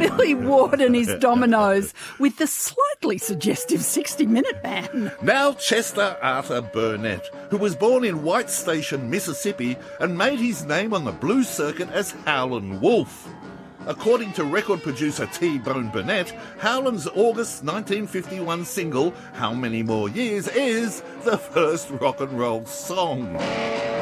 Billy Ward and his Dominoes with the slightly suggestive 60-Minute Man. Now Chester Arthur Burnett, who was born in White Station, Mississippi, and made his name on the blues circuit as Howlin' Wolf. According to record producer T-Bone Burnett, Howlin's August 1951 single, How Many More Years, is the first rock and roll song.